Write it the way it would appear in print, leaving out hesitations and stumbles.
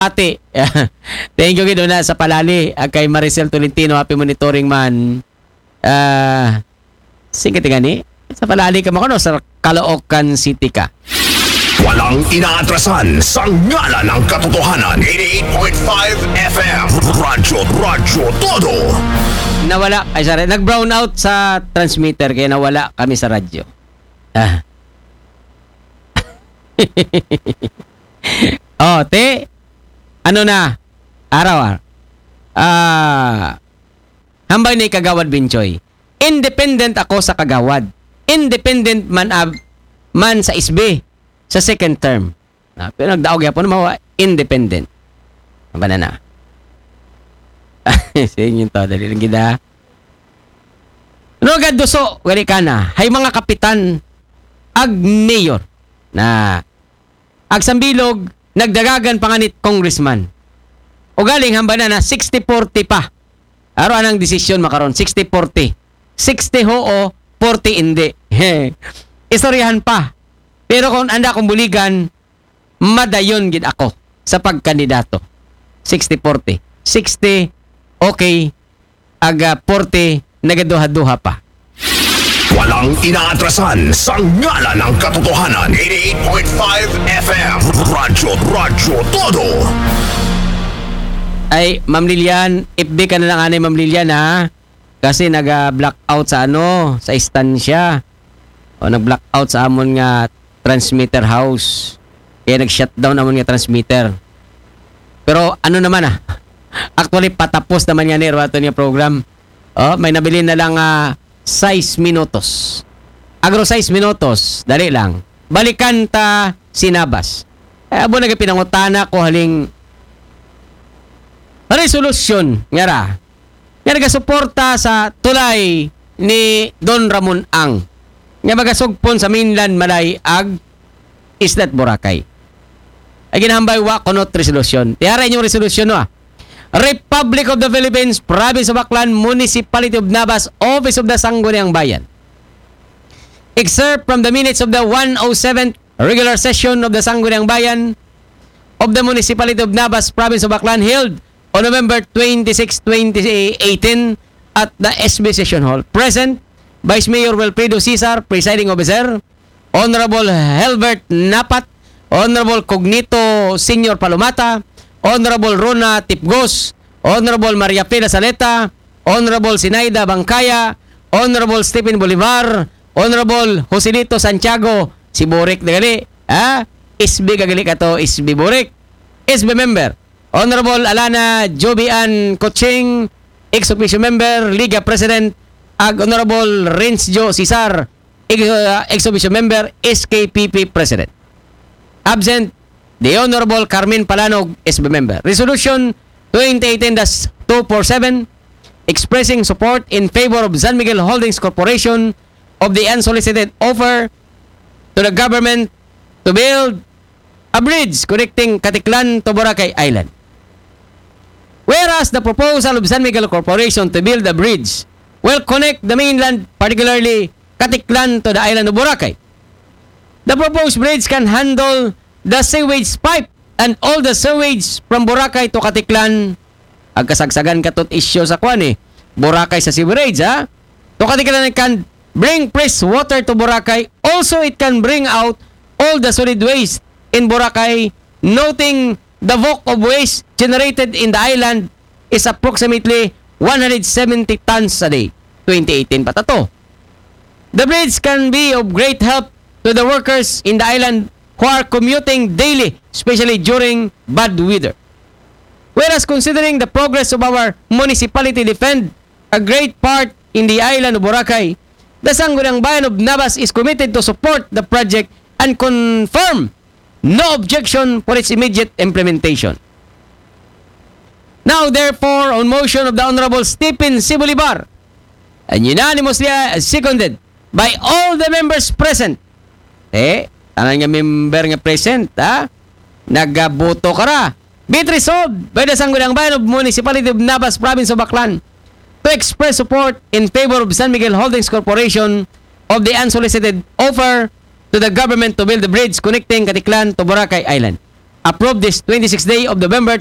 ate. Thank you gid na sa palali. Kay Maricel Tolentino, happy monitoring man. Sige tingani. Sa palali ka mo sa Caloocan City ka. Walang inaatrasan sa ngala ng katotohanan. 88.5 FM Radyo Todo. Nawala, ay sorry, nag-brown out sa transmitter kaya nawala kami sa radyo. Oh, te. Ano na? Araw. Hambay ni Kagawad Binchoy. Independent ako sa Kagawad. Independent man sa SB sa second term. Pero nagdaog yapon mawa independent. Ba na? Sa inyo to, dali lang gida. No gaduso, gali ka na. Hay mga kapitan, ag mayor na ag sambilog, nagdagagan panganit congressman. O galing hamba na 60-40 pa. Aro anang desisyon makaron, 60-40. 60 oo, 40 hindi. Istoryahan pa. Pero kung anda kong buligan, madayon gid ako sa pagkandidato. 60-40. 60, okay. Aga 40, nagaduha-duha pa. Walang inaatrasan sa ngala ng katotohanan. 88.5 FM Radyo Todo. Ay, Ma'am Lilian, FB ka na lang anay Ma'am Lilian ha. Kasi nag-blackout sa sa istansya. O nag-blackout sa amon nga transmitter house. Kaya nag-shutdown amon nga transmitter. Pero ano naman actually patapos naman yan ato niya program. May nabili na lang 6 minutos. Agro 6 minutos, dali lang. Balikan ta sinabas. Abo nagpinangutana ko haling resolusyon nga nagasuporta sa tulay ni Don Ramon Ang nga magasugpon sa mainland Malay ag Islat Boracay. Ay ginahambay wa kunot resolusyon. Tiyara inyong resolusyon Republic of the Philippines, Province of Aklan, Municipality of Navas, Office of the Sangguniang Bayan. Excerpt from the minutes of the 107th regular session of the Sangguniang Bayan of the Municipality of Navas, Province of Aklan, held on November 26, 2018 at the SB Session Hall. Present, Vice Mayor Wilfredo Cesar, Presiding Officer, Honorable Helbert Napat, Honorable Cognito Senior Palomata, Honorable Rona Tipgos, Honorable Maria Pena Saleta, Honorable Sinaida Bangkaya, Honorable Stephen Bolivar, Honorable Joselito Santiago, si Borek na gali, SB kagali ka to, SB Borek, SB member, Honorable Alana Jobian Coching, ex-officio member, Liga President, ag Honorable Rensjo Cesar, ex-officio member, SKPP President. Absent, the Honorable Carmen Palanog, SB member. Resolution 2018-247, expressing support in favor of San Miguel Holdings Corporation of the unsolicited offer to the government to build a bridge connecting Katiklan to Boracay Island. Whereas the proposal of San Miguel Corporation to build a bridge will connect the mainland, particularly Katiklan, to the island of Boracay. The proposed bridge can handle the sewage pipe and all the sewage from Boracay to Katiklan. Agkasagsagan katot issue sa kwan Boracay sa sewerage To Katiklan, it can bring fresh water to Boracay. Also, it can bring out all the solid waste in Boracay, noting the bulk of waste generated in the island is approximately 170 tons a day. 2018 pa to. The bridge can be of great help to the workers in the island who are commuting daily, especially during bad weather. Whereas considering the progress of our municipality defend a great part in the island of Boracay, the Sangguniang Bayan of Navas is committed to support the project and confirm no objection for its immediate implementation. Now, therefore, on motion of the Honorable Stephen C. Bolivar, and unanimously seconded by all the members present, tanan nga member nga present, nagaboto ka ra. Be it resolved by the Sangguniang Bayan of Municipality of Navas, Province of Aklan, to express support in favor of San Miguel Holdings Corporation of the unsolicited offer to the government to build the bridge connecting Katiklan to Boracay Island. approved this 26th day of November